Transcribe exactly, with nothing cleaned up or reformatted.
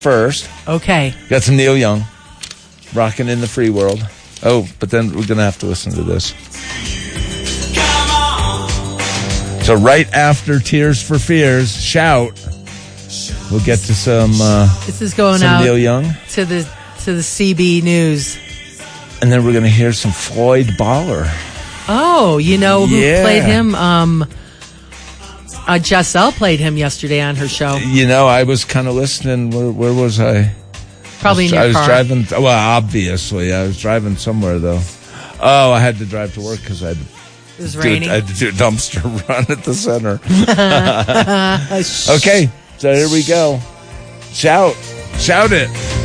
first. Okay. Got some Neil Young, Rockin' in the Free World. Oh, but then we're going to have to listen to this. So right after Tears for Fears, Shout, we'll get to some uh, This is going some out Neil Young. to the to the C B News. And then we're going to hear some Floyd Baller. Oh, you know who Yeah. played him? Um, uh, Jesselle played him yesterday on her show. You know, I was kind of listening. Where, where was I? Probably in your I was car. driving. Well, obviously, I was driving somewhere though. Oh, I had to drive to work because I had to. It was do a- raining. I had to do a dumpster run at the center. Okay, so here we go. Shout, shout it.